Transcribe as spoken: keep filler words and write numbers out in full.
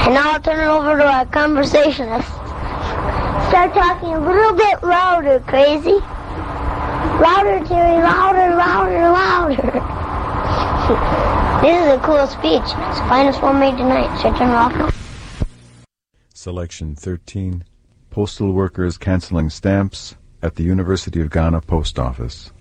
And now I'll turn it over to our conversationist. Start talking a little bit louder, Crazy. Louder, Terry, louder, louder, louder. This is a cool speech. It's the finest one made tonight. Should I turn it off now? Selection thirteen. Postal workers cancelling stamps at the University of Ghana Post Office.